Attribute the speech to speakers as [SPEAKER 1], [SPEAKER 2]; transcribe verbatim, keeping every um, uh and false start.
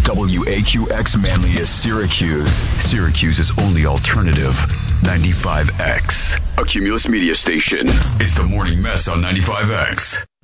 [SPEAKER 1] W A Q X Manlius Syracuse. Syracuse's only alternative. ninety-five X. A Cumulus media station. It's the Morning Mess on ninety-five X.